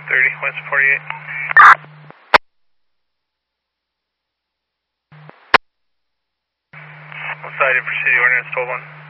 30, West 48. Cited for city ordinance 12-1.